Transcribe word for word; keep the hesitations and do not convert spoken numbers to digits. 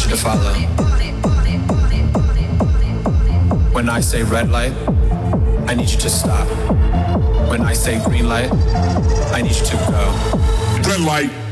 to follow. When I say red light, I need you to stop. When I say green light, I need you to go. Red light.